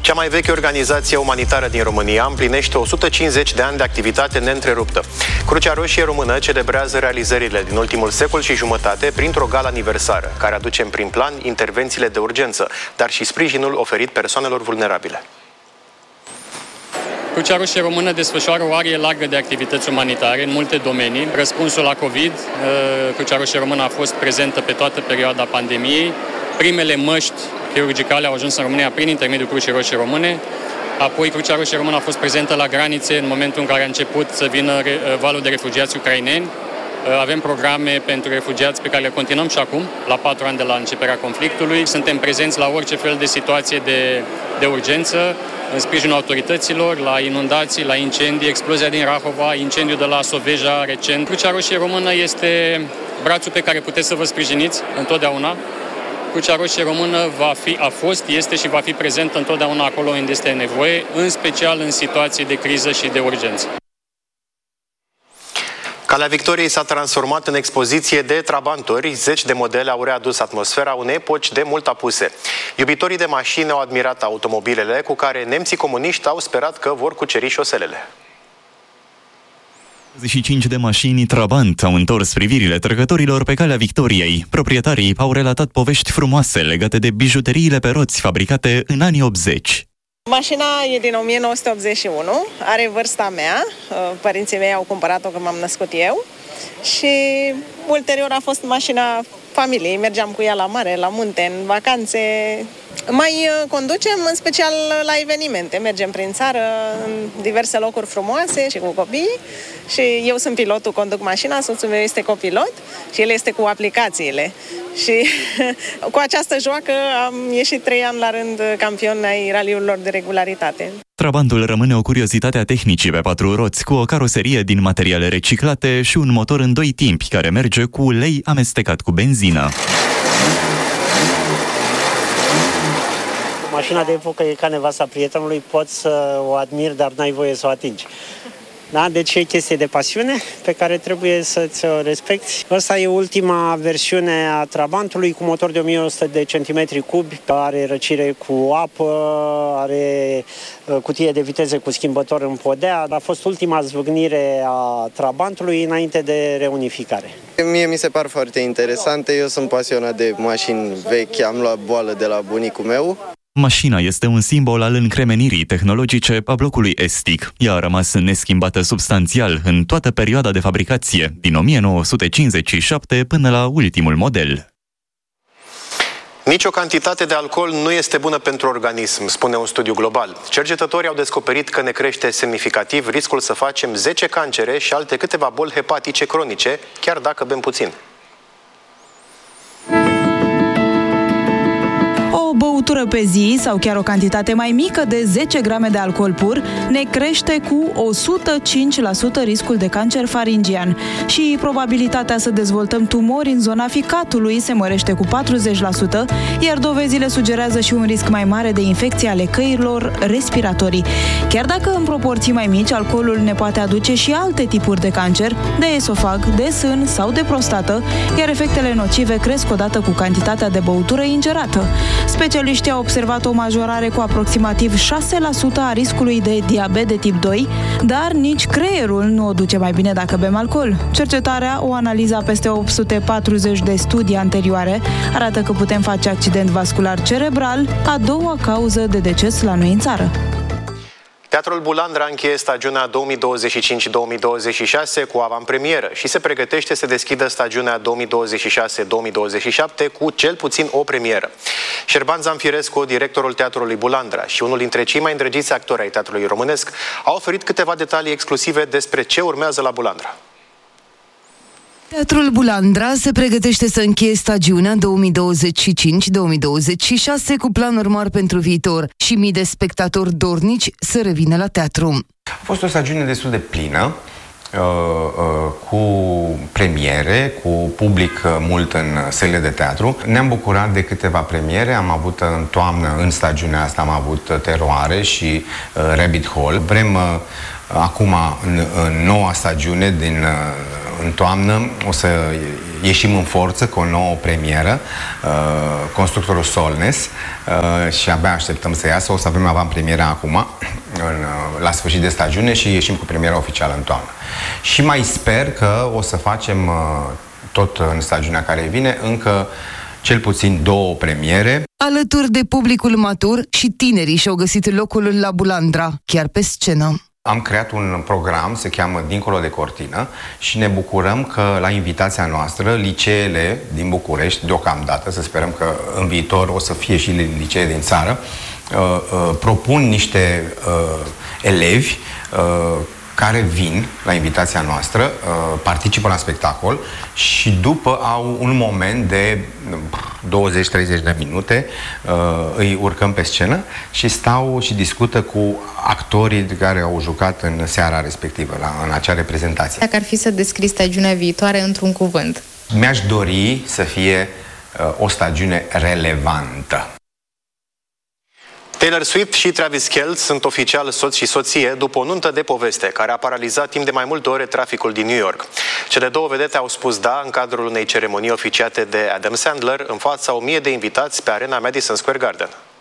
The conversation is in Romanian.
Cea mai veche organizație umanitară din România împlinește 150 de ani de activitate neîntreruptă. Crucea Roșie Română celebrează realizările din ultimul secol și jumătate printr-o gală aniversară, care aduce în prim plan intervențiile de urgență, dar și sprijinul oferit persoanelor vulnerabile. Crucea Roșie Română desfășoară o arie largă de activități umanitare în multe domenii. Răspunsul la COVID, Crucea Roșie Română a fost prezentă pe toată perioada pandemiei. Primele măști chirurgicale au ajuns în România prin intermediul Crucii Roșii Române. Apoi Crucea Roșie Română a fost prezentă la granițe în momentul în care a început să vină valul de refugiați ucraineni. Avem programe pentru refugiați pe care le continuăm și acum, la 4 ani de la începerea conflictului. Suntem prezenți la orice fel de situație de urgență, în sprijinul autorităților, la inundații, la incendii, explozia din Rahova, incendiul de la Soveja recent. Crucea Roșie Română este brațul pe care puteți să vă sprijiniți întotdeauna. Crucea Roșie Română a fost, este și va fi prezentă întotdeauna acolo unde este nevoie, în special în situații de criză și de urgență. Calea Victoriei s-a transformat în expoziție de trabanturi. Zeci de modele au readus atmosfera unei epoci de mult apuse. Iubitorii de mașini au admirat automobilele cu care nemții comuniști au sperat că vor cuceri șoselele. 25 de mașini Trabant au întors privirile trecătorilor pe Calea Victoriei. Proprietarii au relatat povești frumoase legate de bijuteriile pe roți fabricate în anii 80. Mașina e din 1981, are vârsta mea, părinții mei au cumpărat-o când m-am născut eu și ulterior a fost mașina familiei, mergeam cu ea la mare, la munte, în vacanțe. Mai conducem în special la evenimente, mergem prin țară, în diverse locuri frumoase și cu copii și eu sunt pilotul, conduc mașina, soțul meu este copilot și el este cu aplicațiile. Și cu această joacă am ieșit 3 ani la rând campion ai raliurilor de regularitate. Trabantul rămâne o curiozitate a tehnicii pe 4 roți, cu o caroserie din materiale reciclate și un motor în 2 timpi care merge cu ulei amestecat cu benzină. Mașina de epocă e ca nevasta prietenului, poți să o admiri, dar n-ai voie să o atingi. Da? Deci e chestie de pasiune pe care trebuie să-ți o respecti. Asta e ultima versiune a Trabantului cu motor de 1100 de centimetri cubi, are răcire cu apă, are cutie de viteze cu schimbător în podea. A fost ultima zvâgnire a Trabantului înainte de reunificare. Mie mi se par foarte interesante, eu sunt pasionat de mașini vechi, am luat boală de la bunicul meu. Mașina este un simbol al încremenirii tehnologice a blocului estic. Ea a rămas neschimbată substanțial în toată perioada de fabricație, din 1957 până la ultimul model. Nici o cantitate de alcool nu este bună pentru organism, spune un studiu global. Cercetătorii au descoperit că ne crește semnificativ riscul să facem 10 cancere și alte câteva boli hepatice cronice, chiar dacă bem puțin. O băutură pe zi sau chiar o cantitate mai mică de 10 grame de alcool pur ne crește cu 105% riscul de cancer faringian și probabilitatea să dezvoltăm tumori în zona ficatului se mărește cu 40%, iar dovezile sugerează și un risc mai mare de infecție ale căilor respiratorii. Chiar dacă în proporții mai mici, alcoolul ne poate aduce și alte tipuri de cancer, de esofag, de sân sau de prostată, iar efectele nocive cresc odată cu cantitatea de băutură ingerată. Specialiștii au observat o majorare cu aproximativ 6% a riscului de diabet de tip 2, dar nici creierul nu o duce mai bine dacă bem alcool. Cercetarea, o analiză a peste 840 de studii anterioare, arată că putem face accident vascular cerebral, a doua cauză de deces la noi în țară. Teatrul Bulandra încheie stagiunea 2025-2026 cu avantpremieră și se pregătește să deschidă stagiunea 2026-2027 cu cel puțin o premieră. Șerban Zamfirescu, directorul Teatrului Bulandra și unul dintre cei mai îndrăgiți actori ai teatrului românesc, a oferit câteva detalii exclusive despre ce urmează la Bulandra. Teatrul Bulandra se pregătește să încheie stagiunea 2025-2026 cu planuri mari pentru viitor și mii de spectatori dornici să revină la teatru. A fost o stagiune destul de plină, cu premiere, cu public mult în sălile de teatru. Ne-am bucurat de câteva premiere, am avut în toamnă, în stagiunea asta am avut Teroare și Rabbit Hole. Vrem acum, în noua stagiune, în toamnă, o să ieșim în forță cu o nouă premieră, constructorul Solnes, și abia așteptăm să iasă. O să avem avantpremiera acum, la sfârșit de stagiune, și ieșim cu premiera oficială în toamnă. Și mai sper că o să facem tot în stagiunea care vine încă cel puțin 2 premiere. Alături de publicul matur, și tinerii și-au găsit locul la Bulandra, chiar pe scenă. Am creat un program, se cheamă Dincolo de Cortină, și ne bucurăm că la invitația noastră liceele din București, deocamdată, să sperăm că în viitor o să fie și licee din țară, propun niște elevi care vin la invitația noastră, participă la spectacol și după au un moment de 20-30 de minute, îi urcăm pe scenă și stau și discută cu actorii care au jucat în seara respectivă, în acea reprezentație. Dacă ar fi să descrii stagiunea viitoare într-un cuvânt? Mi-aș dori să fie o stagiune relevantă. Taylor Swift și Travis Kelce sunt oficial soț și soție după o nuntă de poveste care a paralizat timp de mai multe ore traficul din New York. Cele 2 vedete au spus da în cadrul unei ceremonii oficiate de Adam Sandler în fața 1000 de invitați pe arena Madison Square Garden.